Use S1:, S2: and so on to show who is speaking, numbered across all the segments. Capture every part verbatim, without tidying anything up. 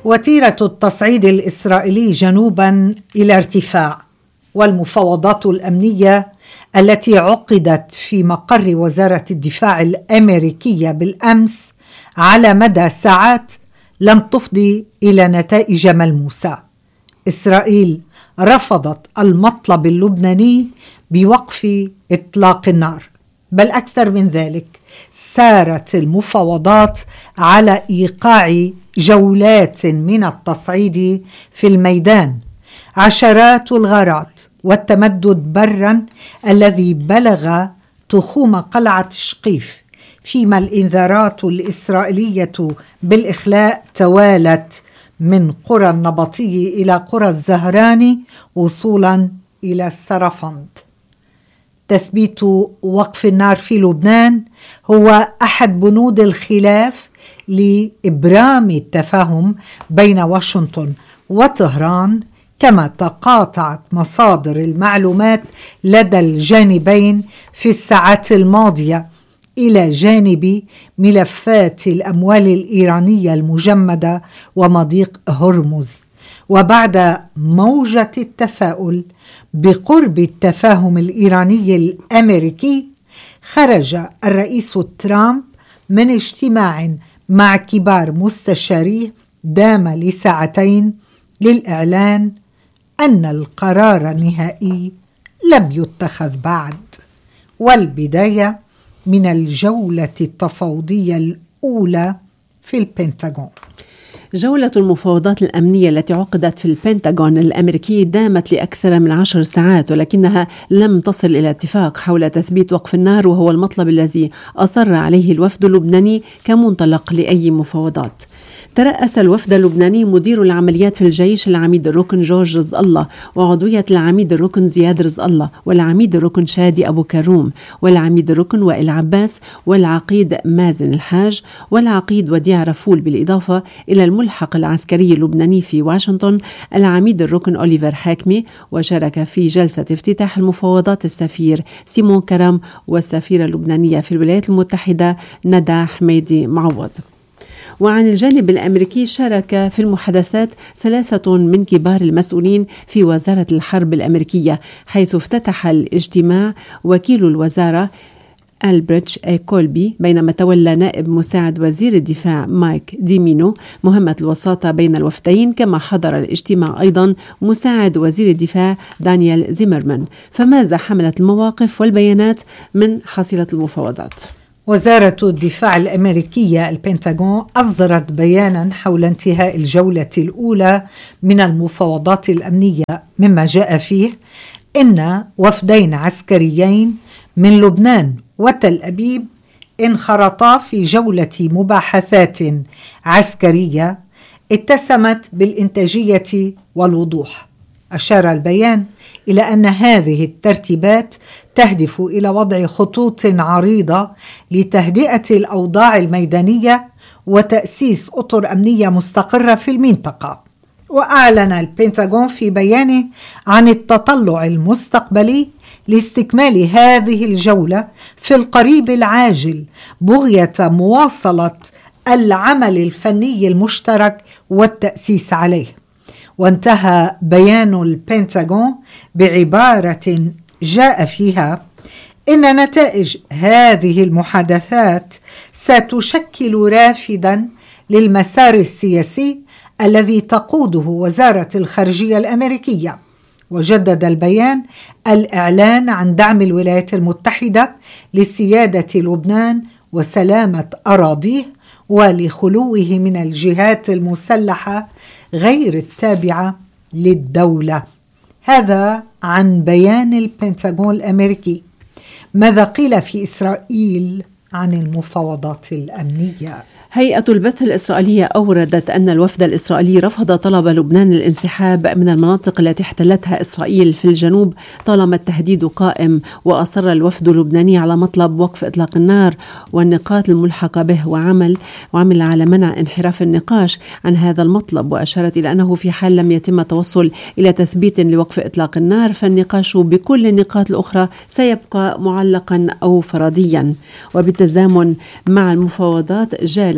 S1: وتيرة التصعيد الإسرائيلي جنوبا إلى ارتفاع، والمفاوضات الأمنية التي عقدت في مقر وزارة الدفاع الأمريكية بالأمس على مدى ساعات لم تفضي إلى نتائج ملموسة. إسرائيل رفضت المطلب اللبناني بوقف إطلاق النار، بل أكثر من ذلك سارت المفاوضات على إيقاع جولات من التصعيد في الميدان، عشرات الغارات والتمدد برا الذي بلغ تخوم قلعة شقيف، فيما الإنذارات الإسرائيلية بالإخلاء توالت من قرى النبطي إلى قرى الزهراني وصولا إلى السرفند. تثبيت وقف النار في لبنان هو أحد بنود الخلاف لإبرام التفاهم بين واشنطن وطهران، كما تقاطعت مصادر المعلومات لدى الجانبين في الساعات الماضية إلى جانب ملفات الأموال الإيرانية المجمدة ومضيق هرمز. وبعد موجة التفاؤل بقرب التفاهم الإيراني الأمريكي، خرج الرئيس ترامب من اجتماع مع كبار مستشاريه دام لساعتين للإعلان أن القرار النهائي لم يتخذ بعد، والبداية من الجولة التفاوضية الأولى في البنتاغون.
S2: جولة المفاوضات الأمنية التي عقدت في البنتاغون الأمريكي دامت لأكثر من عشر ساعات، ولكنها لم تصل إلى اتفاق حول تثبيت وقف النار، وهو المطلب الذي أصر عليه الوفد اللبناني كمنطلق لأي مفاوضات. ترأس الوفد اللبناني مدير العمليات في الجيش العميد الركن جورج رزق الله، وعضوية العميد الركن زياد رزق الله، والعميد الركن شادي أبو كروم، والعميد الركن وائل عباس، والعقيد مازن الحاج، والعقيد وديع رفول، بالإضافة إلى الملحق العسكري اللبناني في واشنطن العميد الركن أوليفر حاكمي. وشارك في جلسة افتتاح المفاوضات السفير سيمون كرم والسفيرة اللبنانية في الولايات المتحدة ندى حميدي معوض. وعن الجانب الأمريكي شارك في المحادثات ثلاثة من كبار المسؤولين في وزارة الحرب الأمريكية، حيث افتتح الاجتماع وكيل الوزارة ألبريتش أي كولبي، بينما تولى نائب مساعد وزير الدفاع مايك ديمينو مهمة الوساطة بين الوفدين. كما حضر الاجتماع أيضا مساعد وزير الدفاع دانيال زيمرمان. فماذا حملت المواقف والبيانات من حصيلة المفاوضات؟
S1: وزارة الدفاع الأمريكية البنتاغون أصدرت بيانا حول انتهاء الجولة الأولى من المفاوضات الأمنية، مما جاء فيه إن وفدين عسكريين من لبنان وتل أبيب انخرطا في جولة مباحثات عسكرية اتسمت بالإنتاجية والوضوح. أشار البيان إلى أن هذه الترتيبات تهدف إلى وضع خطوط عريضة لتهدئة الأوضاع الميدانية وتأسيس أطر أمنية مستقرة في المنطقة. وأعلن البنتاغون في بيانه عن التطلع المستقبلي لاستكمال هذه الجولة في القريب العاجل بغية مواصلة العمل الفني المشترك والتأسيس عليه. وانتهى بيان البنتاغون بعبارة جاء فيها إن نتائج هذه المحادثات ستشكل رافدا للمسار السياسي الذي تقوده وزارة الخارجية الأمريكية. وجدد البيان الإعلان عن دعم الولايات المتحدة لسيادة لبنان وسلامة أراضيه ولخلوه من الجهات المسلحة غير التابعة للدولة. هذا عن بيان البنتاغون الأمريكي. ماذا قيل في إسرائيل عن المفاوضات الأمنية؟
S2: هيئة البث الإسرائيلية أوردت أن الوفد الإسرائيلي رفض طلب لبنان الانسحاب من المناطق التي احتلتها إسرائيل في الجنوب طالما التهديد قائم. وأصر الوفد اللبناني على مطلب وقف إطلاق النار والنقاط الملحقة به، وعمل وعمل على منع انحراف النقاش عن هذا المطلب. وأشارت إلى أنه في حال لم يتم التوصل إلى تثبيت لوقف إطلاق النار فالنقاش بكل النقاط الأخرى سيبقى معلقا أو فرضيا. وبالتزامن مع المفاوضات جال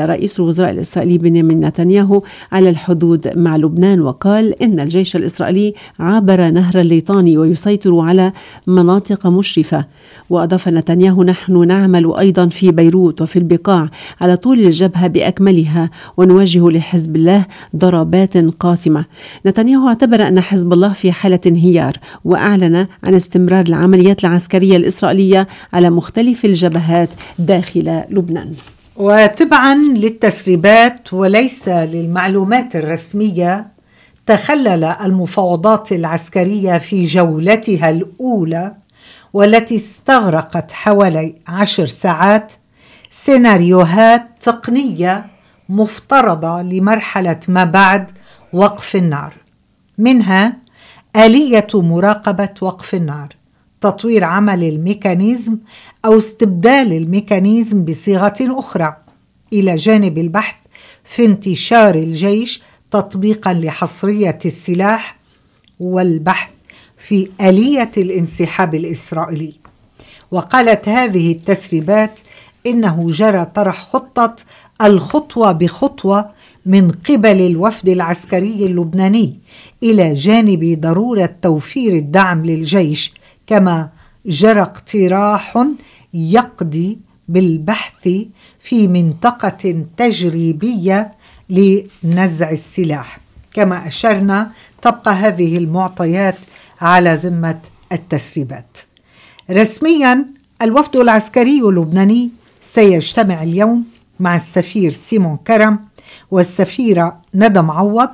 S2: احتل رئيس الوزراء الإسرائيلي بنيامين نتنياهو على الحدود مع لبنان، وقال إن الجيش الإسرائيلي عبر نهر الليطاني ويسيطر على مناطق مشرفة. وأضاف نتنياهو: نحن نعمل أيضا في بيروت وفي البقاع على طول الجبهة بأكملها، ونوجه لحزب الله ضربات قاسمة. نتنياهو اعتبر أن حزب الله في حالة انهيار، وأعلن عن استمرار العمليات العسكرية الإسرائيلية على مختلف الجبهات داخل لبنان.
S1: وتبعا للتسريبات وليس للمعلومات الرسمية، تخلل المفاوضات العسكرية في جولتها الأولى والتي استغرقت حوالي عشر ساعات سيناريوهات تقنية مفترضة لمرحلة ما بعد وقف النار، منها آلية مراقبة وقف النار، تطوير عمل الميكانيزم أو استبدال الميكانيزم بصيغة أخرى، إلى جانب البحث في انتشار الجيش تطبيقا لحصرية السلاح، والبحث في آلية الانسحاب الإسرائيلي. وقالت هذه التسريبات إنه جرى طرح خطة الخطوة بخطوة من قبل الوفد العسكري اللبناني، إلى جانب ضرورة توفير الدعم للجيش، كما جرى اقتراح يقضي بالبحث في منطقة تجريبية لنزع السلاح. كما أشرنا، تبقى هذه المعطيات على ذمة التسريبات. رسميا الوفد العسكري اللبناني سيجتمع اليوم مع السفير سيمون كرم والسفيرة ندى معوض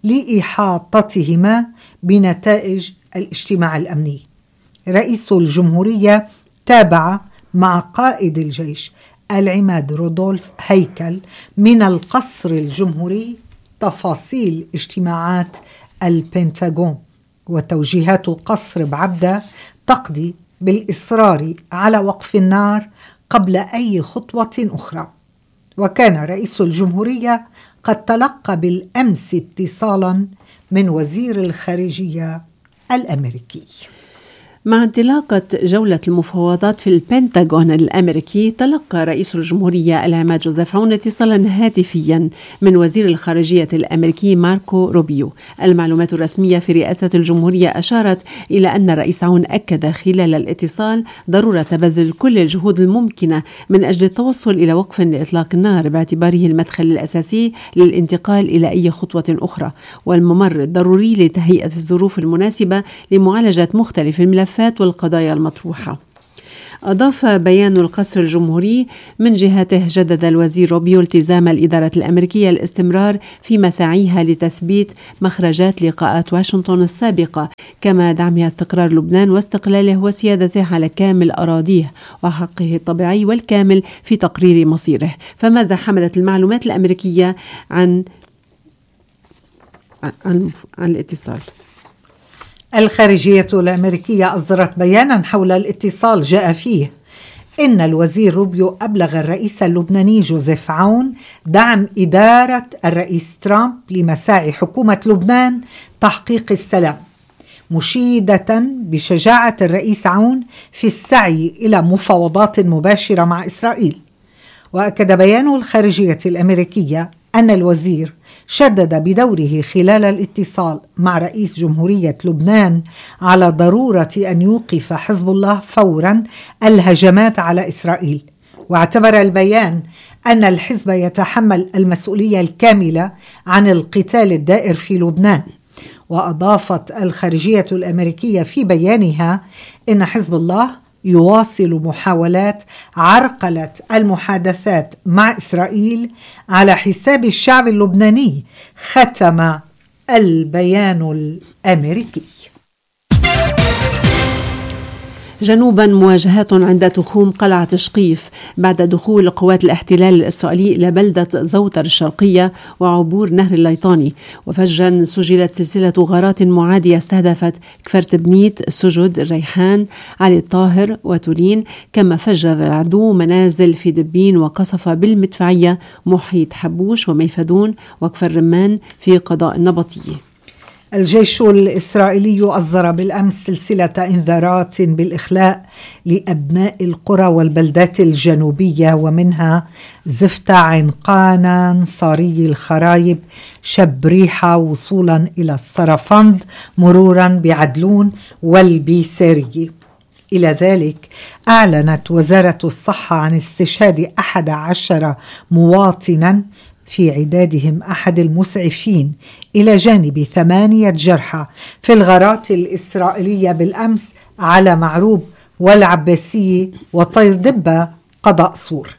S1: لإحاطتهما بنتائج الاجتماع الأمني. رئيس الجمهورية تابع مع قائد الجيش العماد رودولف هيكل من القصر الجمهوري تفاصيل اجتماعات البنتاغون، وتوجيهات قصر بعبدة تقضي بالإصرار على وقف النار قبل أي خطوة أخرى. وكان رئيس الجمهورية قد تلقى بالأمس اتصالا من وزير الخارجية الأمريكي.
S2: مع انطلاقة جولة المفاوضات في البنتاغون الأمريكي، تلقى رئيس الجمهورية العماد جوزيف عون اتصالا هاتفيا من وزير الخارجية الأمريكي ماركو روبيو. المعلومات الرسمية في رئاسة الجمهورية أشارت إلى أن الرئيس عون أكد خلال الاتصال ضرورة بذل كل الجهود الممكنة من أجل التوصل إلى وقف لإطلاق النار، باعتباره المدخل الأساسي للانتقال إلى أي خطوة أخرى، والممر الضروري لتهيئة الظروف المناسبة لمعالجة مختلف الملفات والقضايا المطروحة. أضاف بيان القصر الجمهوري: من جهته جدد الوزير روبيو التزام الإدارة الأمريكية الاستمرار في مساعيها لتثبيت مخرجات لقاءات واشنطن السابقة، كما دعمها استقرار لبنان واستقلاله وسيادته على كامل أراضيه وحقه الطبيعي والكامل في تقرير مصيره. فماذا حملت المعلومات الأمريكية عن عن, عن الاتصال؟
S1: الخارجية الأمريكية أصدرت بيانا حول الاتصال جاء فيه إن الوزير روبيو أبلغ الرئيس اللبناني جوزيف عون دعم إدارة الرئيس ترامب لمساعي حكومة لبنان تحقيق السلام، مشيدة بشجاعة الرئيس عون في السعي إلى مفاوضات مباشرة مع إسرائيل. وأكد بيان الخارجية الأمريكية أن الوزير شدد بدوره خلال الاتصال مع رئيس جمهورية لبنان على ضرورة أن يوقف حزب الله فورا الهجمات على إسرائيل. واعتبر البيان أن الحزب يتحمل المسؤولية الكاملة عن القتال الدائر في لبنان. وأضافت الخارجية الأمريكية في بيانها إن حزب الله يواصل محاولات عرقلة المحادثات مع إسرائيل على حساب الشعب اللبناني، ختم البيان الأمريكي.
S2: جنوبا، مواجهات عند تخوم قلعة شقيف بعد دخول قوات الاحتلال الإسرائيلي إلى بلدة زوتر الشرقية وعبور نهر الليطاني. وفجرا سجلت سلسلة غارات معادية استهدفت كفرت بنيت، سجد، الريحان، علي الطاهر وتولين، كما فجر العدو منازل في دبين وقصف بالمدفعية محيط حبوش وميفدون وكفر رمان في قضاء النبطية.
S1: الجيش الإسرائيلي أصدر بالأمس سلسلة إنذارات بالإخلاء لأبناء القرى والبلدات الجنوبية، ومنها زفتة، عنقانا، صاري الخرايب، شبريحة، وصولا إلى الصرفند، مرورا بعدلون والبيسارية. إلى ذلك أعلنت وزارة الصحة عن استشهاد أحد عشر مواطنا في عدادهم أحد المسعفين إلى جانب ثمانية جرحى في الغارات الإسرائيلية بالأمس على معروب والعباسية وطير دبة قضاء صور.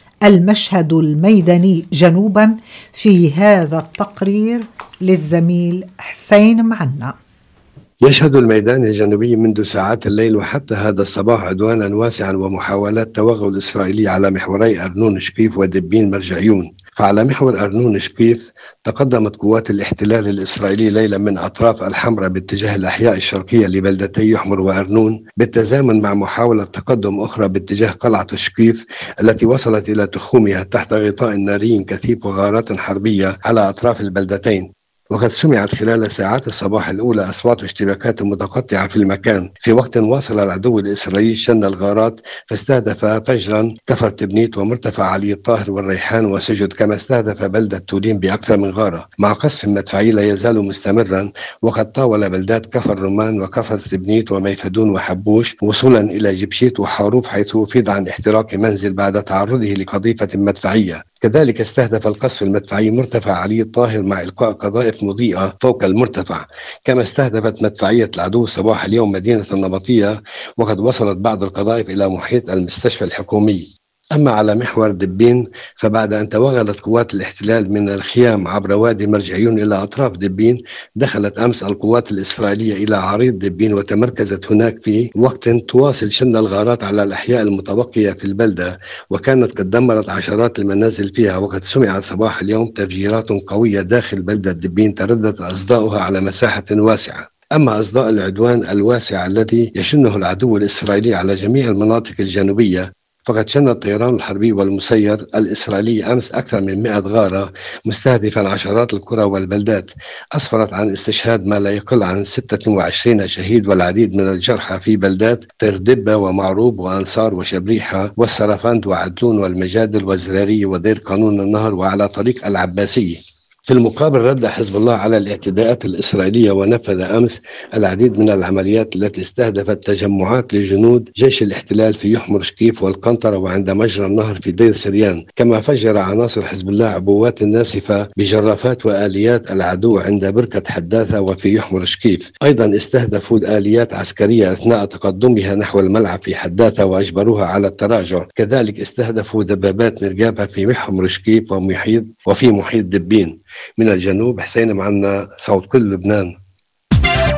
S1: المشهد الميداني جنوبا في هذا التقرير للزميل حسين معنا.
S3: يشهد الميدان الجنوبي منذ ساعات الليل وحتى هذا الصباح عدوانا واسعا ومحاولات توغل إسرائيلي على محوري أرنون شقيف ودبين مرجعيون. فعلى محور أرنون شقيف تقدمت قوات الاحتلال الإسرائيلي ليلا من أطراف الحمراء باتجاه الأحياء الشرقية لبلدتي يحمر وأرنون، بالتزامن مع محاولة تقدم أخرى باتجاه قلعة شقيف التي وصلت إلى تخومها تحت غطاء ناري كثيف وغارات حربية على أطراف البلدتين. وقد سمعت خلال ساعات الصباح الأولى أصوات اشتباكات متقطعة في المكان، في وقت واصل العدو الإسرائيلي شن الغارات فاستهدف فجرا كفر تبنيت ومرتفع علي الطاهر والريحان وسجد، كما استهدف بلدة تولين بأكثر من غارة مع قصف مدفعي لا يزال مستمرا. وقد طاول بلدات كفر رمان وكفر تبنيت وميفدون وحبوش وصولا إلى جبشيت وحاروف، حيث أفيد عن احتراق منزل بعد تعرضه لقذيفة مدفعية. كذلك استهدف القصف المدفعي مرتفع علي الطاهر مع إلقاء قذائف مضيئة فوق المرتفع. كما استهدفت مدفعية العدو صباح اليوم مدينة النبطية، وقد وصلت بعض القذائف إلى محيط المستشفى الحكومي. أما على محور دبين فبعد أن توغلت قوات الاحتلال من الخيام عبر وادي مرجعيون إلى أطراف دبين، دخلت أمس القوات الإسرائيلية إلى عريض دبين وتمركزت هناك في وقت تواصل شن الغارات على الأحياء المتبقية في البلدة، وكانت قد دمرت عشرات المنازل فيها. وقد سمع صباح اليوم تفجيرات قوية داخل بلدة دبين ترددت أصداؤها على مساحة واسعة. أما أصداء العدوان الواسع الذي يشنه العدو الإسرائيلي على جميع المناطق الجنوبية، فقد شن الطيران الحربي والمسير الإسرائيلي أمس أكثر من مئة غارة مستهدفا عشرات القرى والبلدات، أسفرت عن استشهاد ما لا يقل عن ستة وعشرين شهيد والعديد من الجرحى في بلدات تردبة ومعروب وأنصار وشبريحة والسرفند وعدلون والمجادل والزراري ودير قانون النهر وعلى طريق العباسية. في المقابل رد حزب الله على الاعتداءات الإسرائيلية ونفذ أمس العديد من العمليات التي استهدفت تجمعات لجنود جيش الاحتلال في يحمر شقيف والقنطرة وعند مجرى النهر في دير سريان. كما فجر عناصر حزب الله عبوات ناسفة بجرافات وآليات العدو عند بركة حداثة وفي يحمر شقيف. أيضا استهدفوا الآليات عسكرية أثناء تقدمها نحو الملعب في حداثة وأجبروها على التراجع. كذلك استهدفوا دبابات مرقابة في يحمر شقيف ومحيط وفي محيط دبين. من الجنوب حسين معنا، صوت كل لبنان.